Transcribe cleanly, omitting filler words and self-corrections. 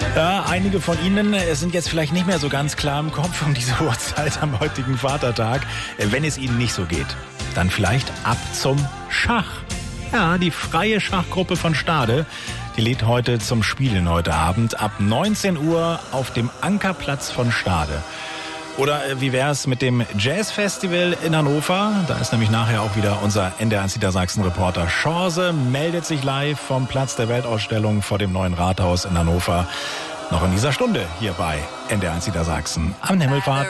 Ja, einige von Ihnen sind jetzt vielleicht nicht mehr so ganz klar im Kopf um diese Uhrzeit am heutigen Vatertag. Wenn es Ihnen nicht so geht, dann vielleicht ab zum Schach. Ja, die freie Schachgruppe von Stade, die lädt heute zum Spielen heute Abend ab 19 Uhr auf dem Ankerplatz von Stade. Oder wie wär's mit dem Jazzfestival in Hannover? Da ist nämlich nachher auch wieder unser NDR1 Niedersachsen-Reporter Chance, meldet sich live vom Platz der Weltausstellung vor dem neuen Rathaus in Hannover. Noch in dieser Stunde hier bei NDR1 Niedersachsen am Himmelfahrt.